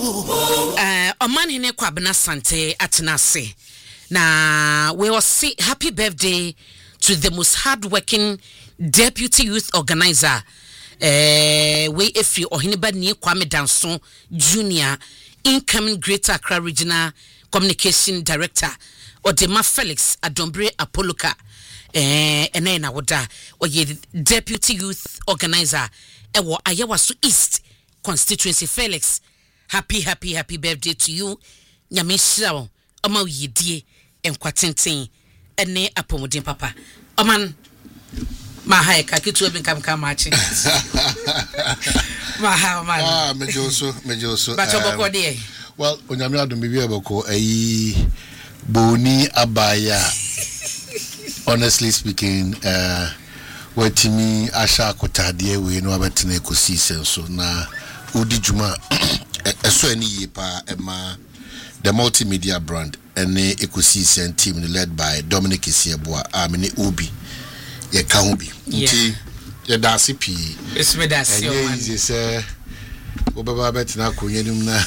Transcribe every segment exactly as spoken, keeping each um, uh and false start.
Uh, Oman hine kwabena sante atenase. Na we will say happy birthday to the most hardworking deputy youth organizer. Uh, we if you Ohiniba ni Kwame Danson Junior, incoming Greater Accra Regional Communication Director, Odema Felix Adombre Apoloka. Eh, and then I would uh, or ye deputy youth organizer. Ewo Ayawasu East constituency. Felix, happy, happy, happy birthday to you. Nyamisha Oma Yedie and Quatintin and ne Apomodin Papa. Oman Mahai Kakitu have come come marching. Maha man. Ah, Mejoso, Mejoso. But Oboko de. Well, when I'm not to be able to a Boni Abaya. Honestly speaking, uh what me asha kotade we no abetene kosi senso na odi juma eso ani yipa ema the multimedia brand ene ekosi sen team led by Dominic Isieboa amene obi ye ka ho bi nti ye da se pi esme da se o man ye say obaba betena akonyanum na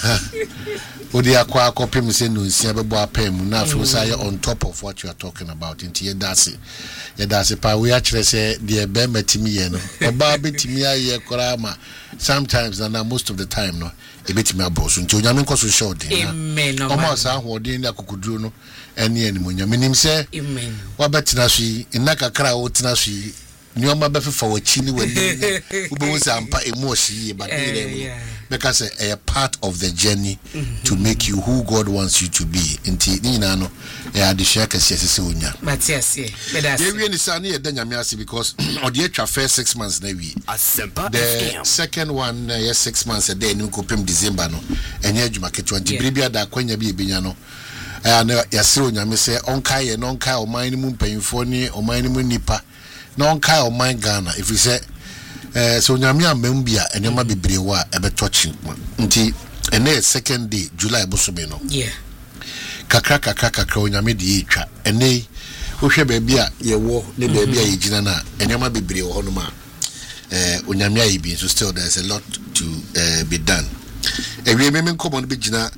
odi akwa akopem se no nsia bebo apem na afi say on top of what you are talking about nti ye da se ye da se pa we actually say the be metimi ye no oba betimi aye kora ma sometimes and most of the time no e betimi abroso nti onyame nkoso show den amen o ma sa hodin na kokuduru no ene ene onyame nim se amen wa betina so ina kakra wo tina so nyoma befa wachi ni wadi ubo sampa emoshi but because a part of the journey mm-hmm. to make you who God wants you to be inti ni na no e ade share kase sese onya Matthias ye we ni sane ye danyame ase because ode atwa first six months na wi the second one uh, yes six months a day ni ko pem December no enye adwuma ketwa nti bibia da kwanya bi ebenya no eh na yase onyame se onka ye no onka oman ni mu mpanyimfo ni oman ni mu nipa na onka oman Ghana if we say eh so nyame ambia enyoma bebre wa ebetochi nti ene second day July bosome no yeah kakra kakra kakra onyame de etwa ene wohwe ba bia ye wo ne ba bia ye gina na enyoma bebre wo no ma eh onyame ayi bi so still there's a lot to uh, be done ewie me menkomo no be gina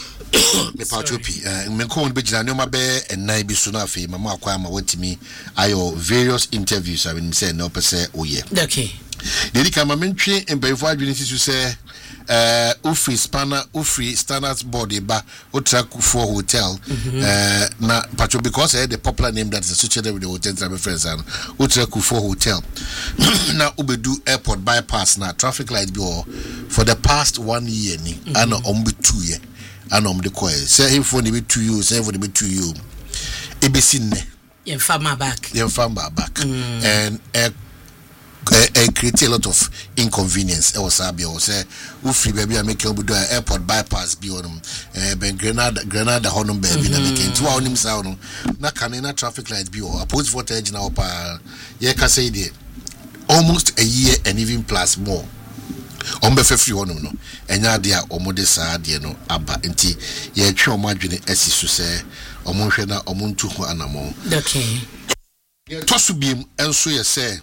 me patropi eh menkomo no be gina ne ma be enai bi so na afi mama akwa ma watimi ayo various interviews I mean say no pese oye okay Dedi kama mentwe embayfo adwene sisu se eh ufri spanner ufri standards board ba otraku for hotel eh na patro because eh the popular name that is associated with the hotel travel friends and otraku for hotel na ubedu airport bypass na traffic light bi for the past one year ni ana ombe two year ana omde ko say him for the two you say for the two you ebesi ne yen farmer back yen farmer back and eh and create a lot of inconvenience. I was happy. I was say, "We free baby, I make you do airport bypass be on them. Eh, ben Grenada, Grenada, honum baby, na make into our name sound. Na canina traffic light be or oppose voltage now. Pa, yeah, can say it. Almost a year and even plus more. Ombe fe free honum no. Enya dia omode sa dia no aba nti ye twa omadwene asisu se omonhwe na omontu ho anamo. Okay. Tosu biem enso ye say.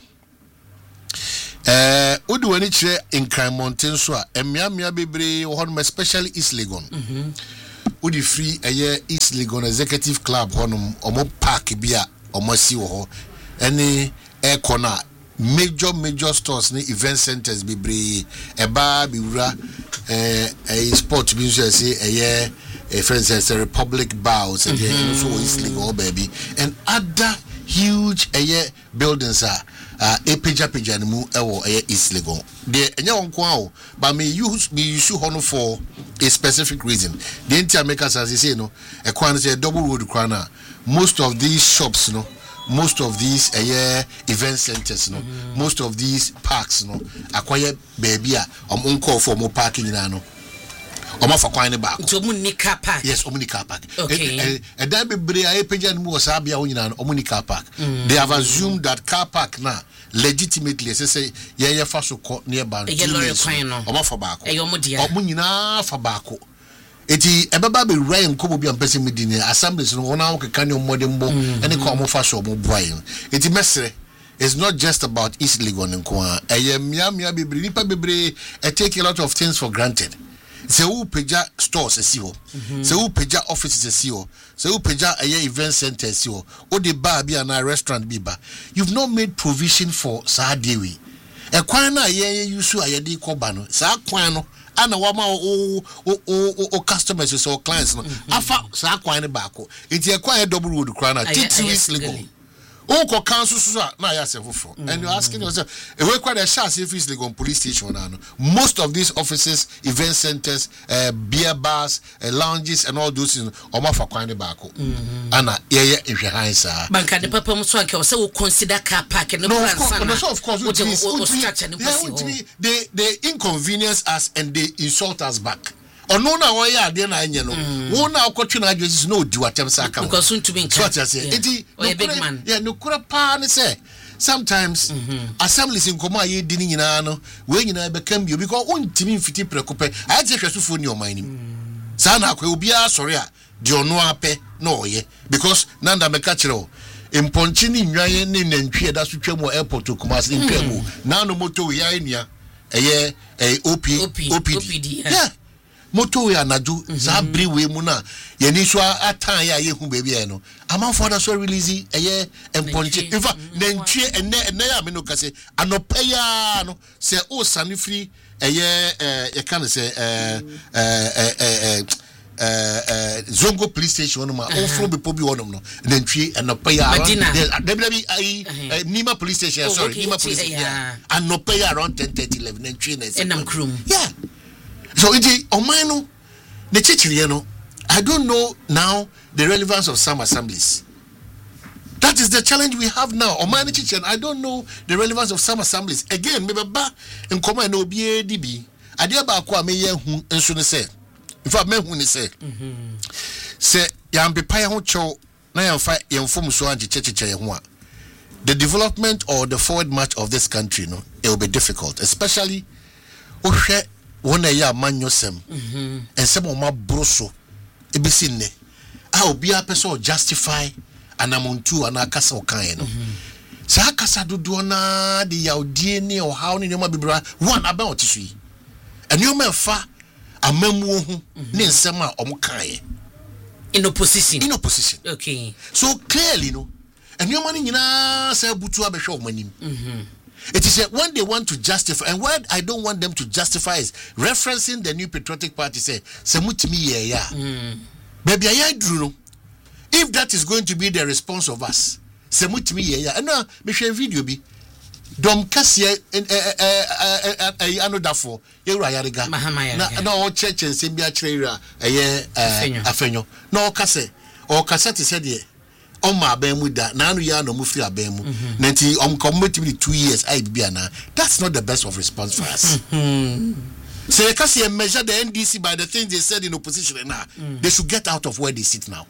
Eh odu wani kire in Crime Mountain so a emiamia bebre wo hono especially East Legon mhm odi free eye East Legon Executive Club hono omo park bia omo si wo ho any air corner major major stores ni event centers bebre eba biwura eh a sport bi so say eye a friends as a Republic Bows and so East Legon baby and other huge eye buildings are uh epeja peja mu ewo eye East Legon de enya wonko awo but me use me use hono for a specific reason the entire makers as they say no e kwan say double road kwana most of these shops no most of these eye event centers no mm-hmm. most of these parks no akwaye baby a omonko for mo parking na no Oma for kwan ba to muni car park yes omuni car park okay e da bebre a epeja mu osabia wonyina omuni car park they have assumed that car park na legitimately say say ye ye fa so ko nearby oma for ba ko e yo modia omunyina fa ba ko eti ebeba be ryan nkobo bi ampese medine assemblies no wona wo keka ne omode mbo ene ko omo fa so omo boy eti mesre. It's not just about East Legon and Kwa. I am Yamia Bibri, Nipa Bibri, I take a lot of things for granted. se wo peja stores esi ho se wo peja offices esi ho se wo peja a event center esi ho o de bar bi na restaurant bi ba you've not made provision for Sadewi e kwan na ye use a de koba no sa kwan no ana wa ma o o o customers so clients no afa sa kwan ne ba ko enti e kwan e double road kran na titris legal Oko council so na ya se fofo and you're asking yourself if we quite a chance if it's legal police station now most of these offices event centers uh, beer bars uh, lounges and all those things o ma fa kwan ne ba ko ana ye ye ehwe han sa banka de papa so anke say we consider car park no plan sana no of course the the the inconvenience us and they insult us back ono na wo ya ade na anye no wo na akotwe na adwesi no odi watem sa aka because soon to be so what I say enti a big man yeah no kura pa ne say sometimes assemblies in koma ye di ni nyina no we nyina be kam bio because ontimi mfiti prekope aye hwesufo ni oman nim sa na akwa obi a sori a de ono ape na oye because nanda me ka kire o imponchi ni nwaye ni nantwie da so twam airport Kumasi ni twam na no moto we ya enua eye eh op opd yeah moto ya nadu za bri we mu na ye ni so atan ya ye hu baby e no amanfo da so release eye emponche in fact nantwie enne enne ya me no kase anopa ya no se o sane free eye eh ye kan se eh eh eh eh Zongo police station no ma o fro be pobi wonom no nantwie anopa ya debi ai Nima police station sorry Nima police station anopa ya around ten thirty eleven nantwie na enam krum yeah. So iti omano ne chichiri no I don't know now the relevance of some assemblies. That is the challenge we have now. Omano chichiri I don't know the relevance of some assemblies. Again, me ba in command no B A D B. Ade ba ko ameye hu enso ne se. In fact me hu ne se. Mhm. Se ya mpepa ya ho cho na ya fa ya mfom so anje chichiri ho a. The development or the forward march of this country no it will be difficult, especially ohwe wona ya manyosem mhm ensem o mabroso ebisi nne a obi a person justify anamuntu ana akasa okan no sa akasa dodo na de ya odie ne o hawo ne ma bibra one aba otisu yi eni o mefa amamu hu ne ensem a omo kan in opposition in opposition okay so clearly no eni o mani nyina sa butu abehwe o manim mhm. It is uh, when they want to justify, and what I don't want them to justify is referencing the New Patriotic Party. Say, "Semutimi ye ya." Baby, I drew. If that is going to be the response of us, semutimi ye ya. And now, me share video be. Dom kasia eh eh eh another for you rayariga. Na na o church and sembia chreira eh eh afenyo. Na o kase o kase te said ye. Oma abemu da na anu ya no mufri abemu nanti om committee two years I be na that's not the best of response for us. So you can see measure the N D C by the things they said in opposition now. Mm. They should get out of where they sit now.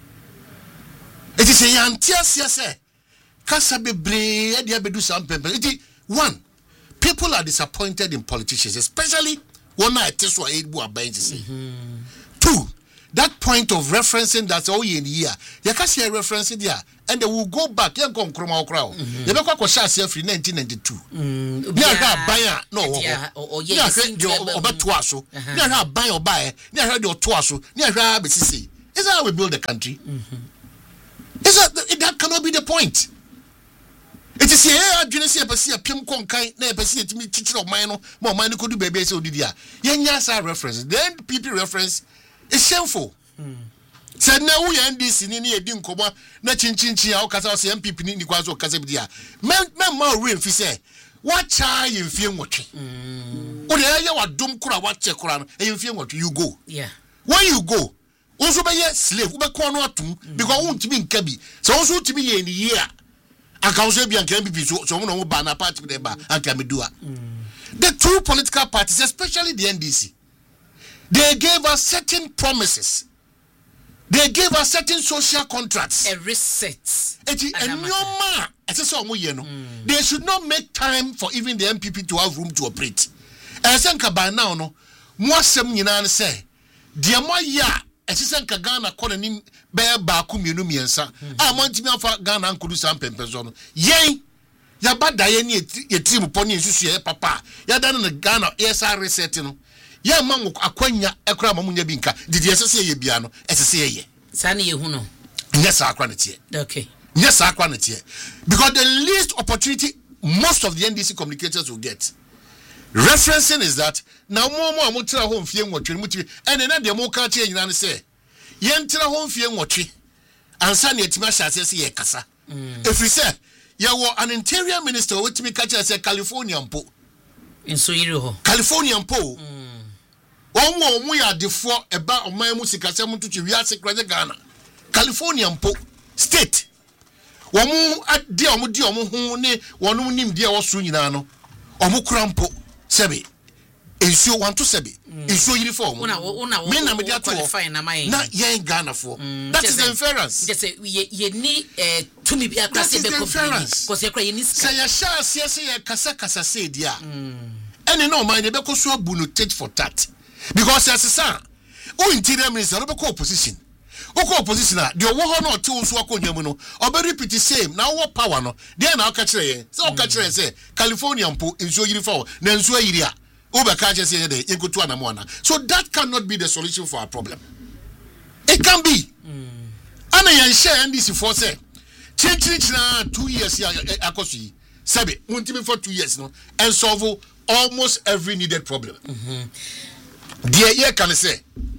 It is a yantia say kasa bebre e dia bedu some people. One, people are disappointed in politicians, especially one na teso ebu aban say. Two, that point of referencing that's all in year. You can see a referencing there, and they will go back. You come kroma crowd. You make what share free nineteen ninety-two. Yeah, buy no. Oh yes, you about twaso. Yeah, buy or buy. Yeah, heard your twaso. Yeah, have Is that how we build the country? Is that that cannot be the point? It is here. I didn't see a person a pim conkai. Ne person to me teacher of mine. More mine could do baby so did ya. Yenya reference. Then people reference. It's shameful. Said now we end this in any dim coma, na chin chin chin, our casa, M P P, Niquazo Casabidia. Man, man, more real, if you say, what child you feel watching? Oh, there you are doom kura, what check around, and you feel what you go. Yeah. When you go, also by your slave, but corner two, because won't be in cabby. So also to be in the year. I can say, and can be so no banner party with them and can be do. The two political parties, especially the N D C. They gave us certain promises. They gave us certain social contracts. A reset. They should not make time for even the M P P to have room to operate. And I think by now, no, more some yinan say, dear my ya, as I think Ghana calling him bear bakum yunumiansa. I want to be for Ghana and Kudu Sam Pempezono. Yea, ya bad Diane, ye team upon you, papa. Ya done in the Ghana, yes, I reset, you know. ye ma akwanya ekra ma munya bi nka didi esese ye bia no esese ye sane ye hu no yes akra na tie okay yes akra na tie because the least opportunity most of the N D C communicators will get referencing is that now more more amutra home fie nwotwe mutwe ene na de mo ka tie nyina ne se ye ntra home fie nwotwe ansa na etima hyase se ye kasa efri se ye wo an interior minister wetimi ka tie se California mpo inso yiri ho California mpo omo omo ya defo eba oman mu sikase mu tutu wiase kraje Ghana California mpo state womu ade omo di omo hu ne wonum nim de wo so nyina no omo kura mpo sebe ensuo want to sebe ensuo uniform una una me na me dia to na yen Ghana for that is the inference just say ye ye ni eh tumi bia kwase be complain because ye kra ye ni ska say ya sha se se ye kasa kasa say dia ene no man e be ko so abu no tate for tat because as sa o interior minister no be ko opposition o ko opposition a de wo ho no te wo so akonwa mu no o be repeat same na wo power no de na o ka kire ye say o ka kire say California mpo ensuo yiri fa na ensuo yiri a o be ka kire say de yenkotu anamo ana so that cannot be the solution for our problem. It can be ana yan share N D C for say change na two years ya akosu sabe muntimi for two years no and solve almost every needed problem. Mhm de ye kan say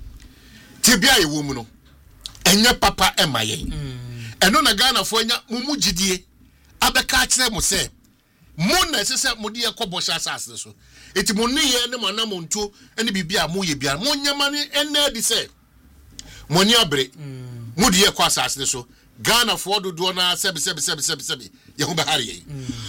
tibia ye wo mu no enye papa emaye eno na Ghana fo anya mumu gidie abeka kire mo se mo na sese mo de ekobo sha asase so eti mo ne ye ne manam nto ene bibia mo ye bia mo nyama ne ena di se mo ni abre mo de ekwa asase so Ghana fo dodo na sebe sebe sebe sebe sebe ye ho be hare ye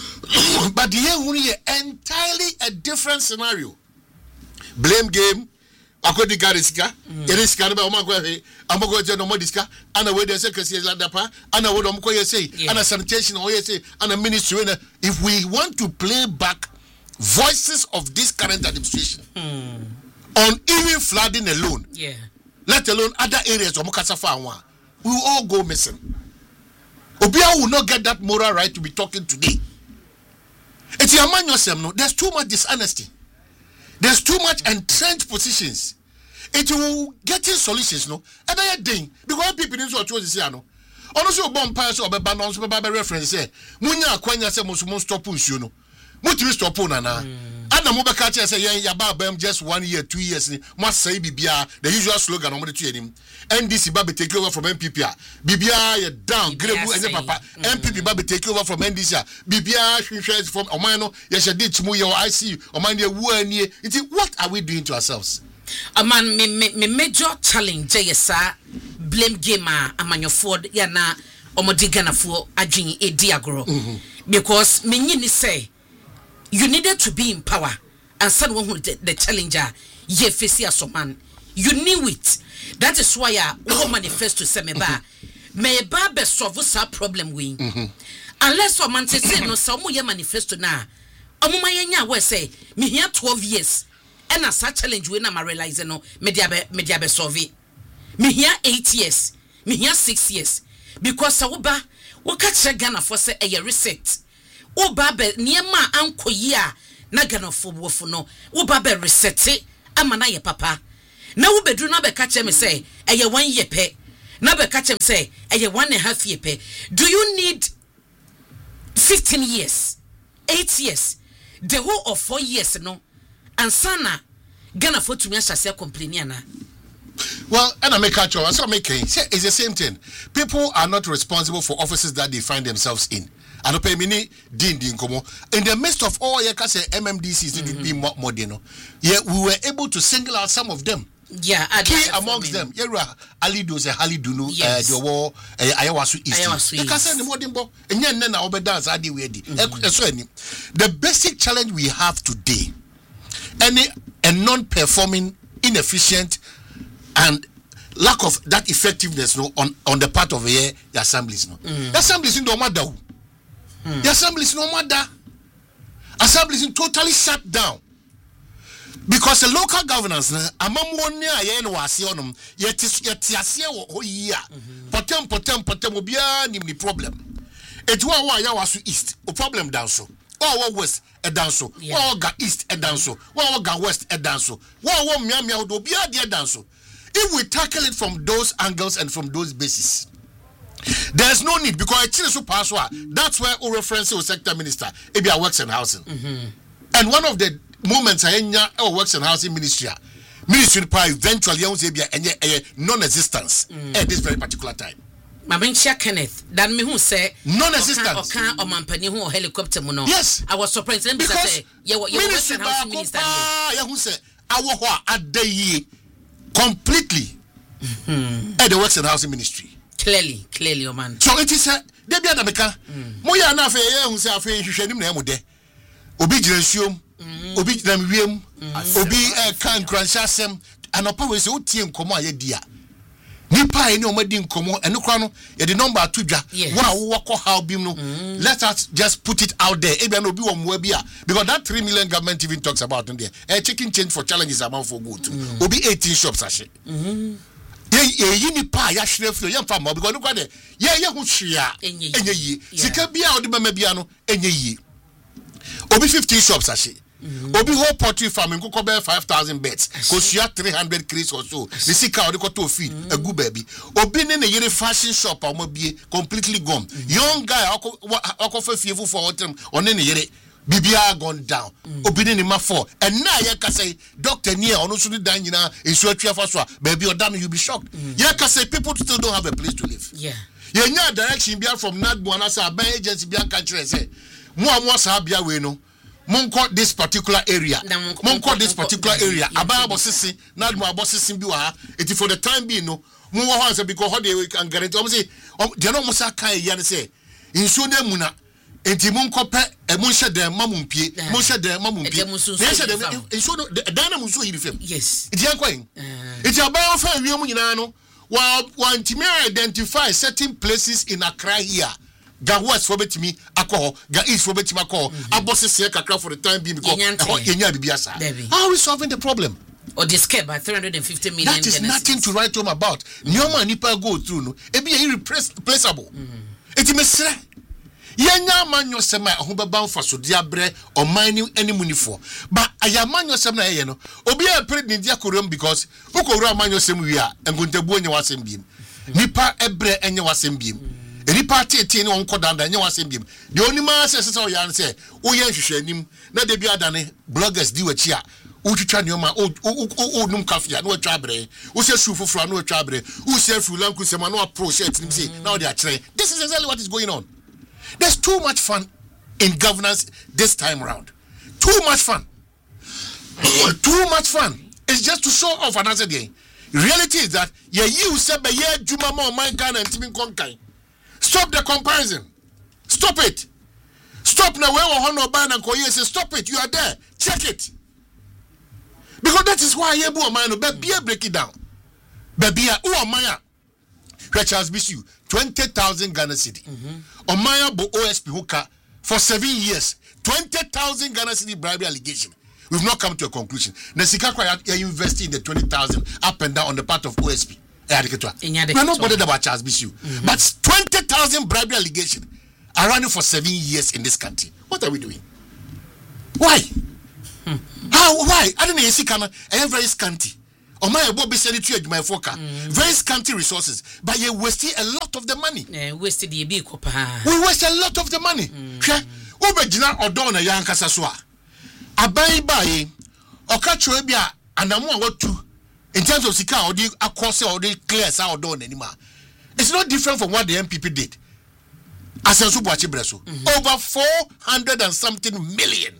but the ye ye entirely a different scenario. Blame game akodi garisika erisika no be o ma go he amgo je no modiska ana we dey say kesi la dapa ana we do mko ye say ana sanitation o ye say ana ministry. If we want to play back voices of this current administration mm. on even flooding alone, yeah, let alone other areas of Mukasa Fanwa, we will all go missing. Obia will not get that moral right to be talking today. It's your man yourself, no. There's too much dishonesty. There's too much entrenched positions. It will getting solutions, no. And I think because people didn't want to say no. Honestly, bomb pass or be balance or be reference say. Munya kwanya say musumo stop push you no. Mutu stop on na. Ana mo be catch say yen ya ba bam just one year, two years ni. Mo say bibia the usual slogan on mo to enim. N D C ba be take over from N P P a. Bibia ye down grebu ene papa. N P P ba be take over from N D C a. Bibia hwehwe from oman no ye shede chimu ye I C U. Oman ye wu ani. What are we doing to ourselves? A man me me, me major challenge yesa blame game a amanyofo ya na omodi Ghanafo adwin edi agro because me nyini say you needed to be in power and someone who the, the challenger ye face as man you knew it. That is why I uh, manifesto say me ba me ba be solve sa problem we unless someone say no some ye manifesto na omuma yenya we say me here twelve years and as a challenge we na ma realize no me dia be me dia be solve me here eight years me here six years because sa wo ba wo ka kire Ghanafo say e reset wo ba be niema ankoyi a na Ghanafo wofo no wo ba be reset amana ye papa na wo bedru na be ka kire me say e one year pe na be ka kire me say e one and a half year pe. Do you need fifteen years eight years the whole of four years no and sana Ghanafo to me say complaining na. Well, and I make a choice. So make it's the same thing. People are not responsible for offices that they find themselves in. And pay mini din din komo. In the midst of all your M M D Cs need to be more modern. Yeah, we were able to single out some of them. Yeah, key amongst them. Yeah, Ali does a Hali Dunu, the war, Ayawasu East. You can send the modern bo. And then na obedans adi wedi. The basic challenge we have today, any a non-performing, inefficient, and lack of that effectiveness no on, on the part of the, the assemblies no. Mm. The assemblies in no matter. Mm. The assemblies no matter. Assemblies in totally shut down. Because the local governance na amamonia ye no wase onum yet yetiase wo here. Potem potem potem obia nim ni problem. Etu wa wa ya waso east. O problem down so. wa west e danso wa ga east e danso wa ga west e danso wa wa mia mia do bia de danso. If we tackle it from those angles and from those bases, there's no need, because it's so password. That's where we reference to sector minister Ebia Works and Housing. Mm-hmm. And one of the moments I enya our Works and Housing ministry ministry pa eventually you say Ebia enye non-existence mm. at this very particular time. Mabincha Kenneth, dan me who say non-existence. Okan o mampani who helicopter mo no. Yes. I was surprised them because say you you Works and Housing minister. Yeah, who say awo ho adayi completely mm-hmm. at the Works and Housing Ministry. Clearly, clearly, oh man. So it is a Debbie Adameka. Moya na fe ye hu se afa hwehwani na emode. Obi giransuom, obi giram wiem, obi e kan kransasem, anopa we se otie nkomo aye dia. Nipa eni omadi nkomo eno kra no ye the number atudwa. Wa wo ko how bim no. Let us just put it out there. Ebia no obi wo mwa bia, because that three million government even talks about in there. A chicken change for challenges amount for good. Obi eighteen shops ashe. Mhm. Ye ye ni pa ya hwere fio ye mfa ma because no kwa de ye ye hu hwea enye yi sika bia odi mama bia no enye yi obi fifteen shops ashe obi whole poultry farm nkoko be five thousand beds ko hwea three hundred crates or so the sika odi ko to feed agu baby obi ne ne yere fashion shop amabie completely gone young guy akofa fie fu for hotel one ne yere Bibia gone down. Mm. Obini ni ma for. And now you can say, Doctor Nia, ono suni dan yina, insu etria faswa, baby or damn, you'll be shocked. Mm. You can say people still don't have a place to live. Yeah. You know direction bia from Nadbu and asa by agency bia country say, Mua mua sa bia we no. Monko this particular area. Monko this particular area. Abaya bosisi, Nadbu abosisi biwa. It for the time being no. Mua hansa because how they can guarantee. I'm say, they don't musa kai yan say. Insu ne muna. Enti munkope e munhye dem mamumpie munhye dem mamumpie munhye dem enso dana munso yiri fam yes enti ankwan enti abayo fa wiem nyina no wa wantimi identify certain places in Accra here ga west for betimi akọ ga east for betimi akọ abosese kakra for the time being because enya bibia sa how are we solving the problem or the scare by three hundred fifty million? That is nothing to write home about. Nyoma nipa go through no e be irreplaceable enti mesre Yenya manyo sema ho beba mfaso dia bre o mani animunifo but ayamanyo sema na ye no obi e pred ni dia korom because ukowura manyo sema wi a engontabu onye wasem biem nipa ebre enye wasem biem nipa tete ni onko danda enye wasem biem de onima se se o yan se o ye hwehwe anim na de bi adane bloggers di wachi a utwitwa ne ma o o num kafia na watwa bre o se su foforo na watwa bre o se fulanku sema na pro shirt ni say now they are trying. This is exactly what is going on. There's too much fun in governance this time around. Too much fun. Too much fun. It's just to show off another day. Reality is that yeah, you said by yeah, Juma Mo, my Ghana and Timin Konkai. Stop the comparison. Stop it. Stop now. Where Hono Ban and Koye say stop it. You are there. Check it. Because that is why Yebu Amano Baby break it down. Baby, who Amaya? Charles Bisu, twenty thousand Ghana City. Omaya bo O S P Hooker for seven years. Twenty thousand Ghana City bribery allegation. We've not come to a conclusion. Nesika you investing in the twenty thousand up and down on the part of O S P. We're not bothered about Charles Bisu. Mm-hmm. But twenty thousand bribery allegation are running for seven years in this country. What are we doing? Why? Hmm. How? Why? I don't know. Yesikana, I am very scanty. Oh my, what be said to my foka? Very scanty resources, but you wasted a lot of the money. Eh, wasted the big copa. We wasted a lot of the money. Obejina odona yankasa soa. Abai bai, okacho ebia anamu awotu. In terms of sika odi akose odi clear sa odona anymore. It's not different from what the M P P did. Asensu Boachi Breso. Over four hundred and something million.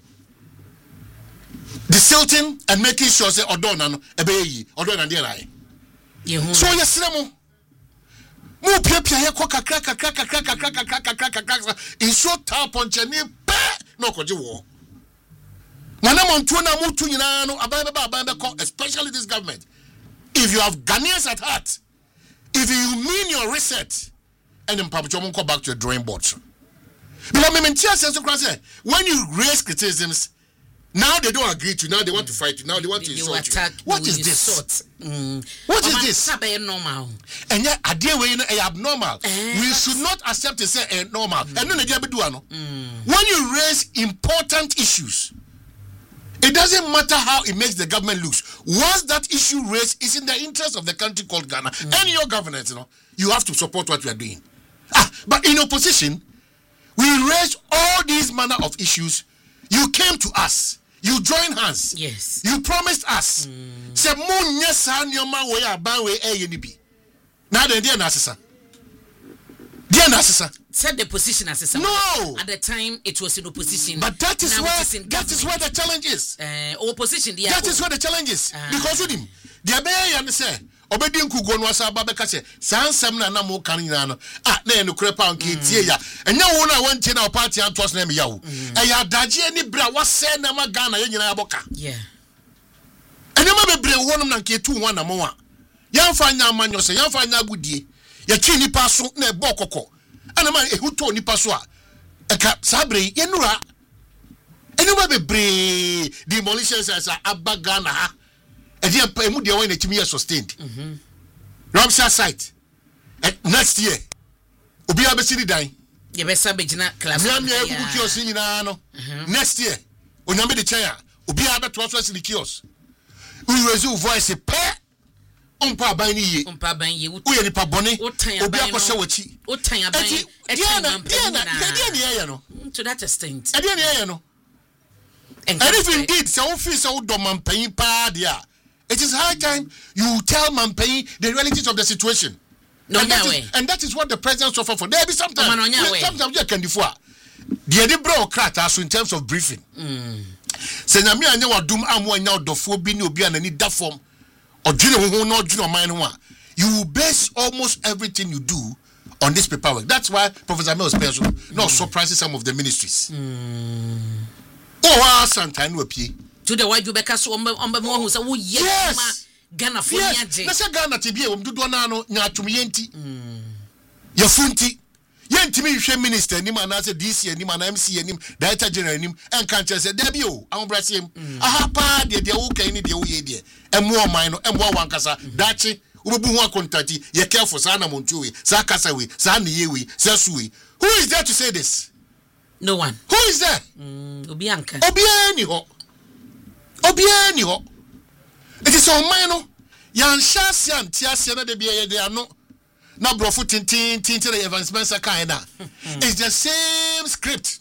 Desilting and making sure say odona no ebeyi odona dey rai. So yesremo mo pia pia ye ko kakra kakra kakra kakra kakra kakra kakra in short time poncheni pe no koje wo. Mana montu na mutu nyina no aban beba aban be ko, especially this government. If you have Ghanaians at heart, if you mean your reset, and then Papa Chomon go back to the drawing board. Because me mentia sense to say when you raise criticisms, Now they don't agree to. Now they want to fight you. Now they want they, to they insult attack, you. What is this? Mm. What is this? Normal. And yet, a day we are abnormal. Eh, we should not accept to say uh, normal. Mm. And then they do ano. When you raise important issues, it doesn't matter how it makes the government look. Once that issue raised is in the interest of the country called Ghana mm. and your governance, you know, you have to support what we are doing. Ah, but in opposition, we raised all these manner of issues. You came to us. You joined hands. Yes. You promised us. Say moon yes nyoma we are ban we e ni bi. Now the dear Nasisa. Dear Nasisa. Said the position as a No. At the time it was in opposition. But that is now where that is where the challenge is. Uh, opposition. That is where the challenge is. Uh, because with him, the be and say obedi nkugo no asa ba be ka se sansem na na mo kan nyina no ah na enu krepa onke tie ya enya wo na wantie na party antos na me ya wo e ya daje ni bra wase na ma Ghana ye nyina aboka yeah enya ma bebre wo no na nke tu ho na mo a yamfa nya amanyo se yamfa nya agudie ya twi nipa so na e bo kokko ana ma ehuto nipa so a eka sabre ye nura enya ma bebre demolitions as abagana ha and then pay mudia when the year sustained. Mm-hmm. Ramsar site. Next year. Obi abesidi dan. Ye be sabe gina class. Me me ebu kiosk ni na no. Next year. Onyame de chair. Obi abeto so asili kiosk. We raise voice pe. Ompa ban ni ye. Ompa ban ye. Wo ye nipa bone. Obi akose wachi. O tan aban. E dia na dia na dia na ye no. To that extent. E dia na ye no. And if indeed so office so do man pain pa dia. It is high time you tell Mampai the realities of the situation. No, and, that no is, and that is what the president suffer for. There be sometimes. No, no, sometimes you can do for. The other bureaucrat in terms of briefing. Say na me anya wadum amu anya odofo bi ni obi anani da form. Odwene ho no odwene oman no a. You base almost everything you do on this paperwork. That's why Professor Mel Special mm. not surprises some of the ministries. Mm. Oh, Santa no pie. To the white Rebecca so on the more who said, oh, yes, Ghana for yes. Let's say Ghana to be able to do no, Natum Yenti. Your Funti. Yentimi, she minister, Niman as a D C, and Niman M C, and him, Director General, and can't just say, Debut, I'm Brazil. Aha, pa, dear, dear, okay, dear, dear, and more minor, and more one casa, Dachi, Ubuwa Contati, ye care for Sana Montui, Sakasawi, Sani Yewi, Sasui. Who is there to say this? No one. Who is there? Obianka. Obianiho. Obianiho. It is on mine. Yan Shasian, Tiasiana de Bia de Ano. Na brofu tin tin tin to the Evans Spencer kinda. It's the same script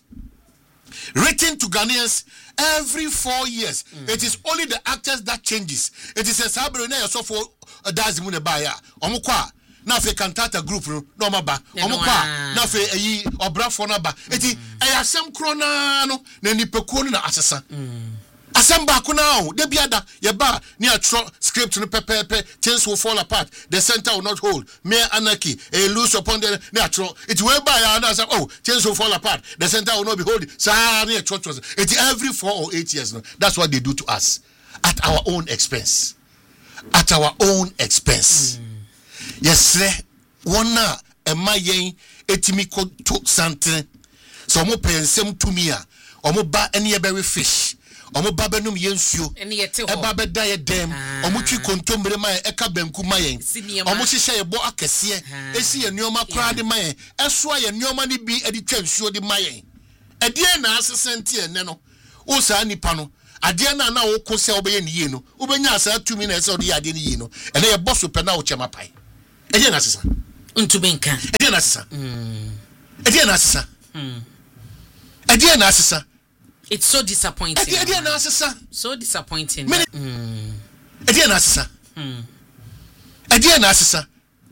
written to Ghanaians every four years. Mm. It is only the actors that changes. It is a sabre na so for that's the baya. Omukwa na fe cantata group no maba. Omukwa na fe eyi obrafo na ba. Eti ayasem krona no na nipekuo na asesa. Assemble now, de biada, ye ba, near script no pepe, things will fall apart, the center will not hold, mere anarchy, a loose upon the natural. It will by another, oh, things will fall apart, the center will not be holding. It's every four or eight years. No? That's what they do to us at our own expense. At our own expense. Mm. Yes, one na, and my yen, etimiko to something. So, mo pay some to me, or mo ba any berry fish. Omo babenum yensuo e babe da ye dem omo twi kontombre ma e ka banku ma yen omo hihye ye bo akese esi ye nneoma kra de ma yen eso ye nneoma ni bi edi twa nsuo de ma yen ede na asesente ene no o sa nipa no ade na na wo ko se obeye ni ye no obenya asa tumi na ese ode ye ade ni ye no ene ye boss pe na wo chema pai ede na asesa ntubenka ede na asesa mm ede na asesa mm ede na asesa. It's so disappointing. Edi na asesa. So disappointing. Mm. Edi na asesa. Hmm. Edi na asesa.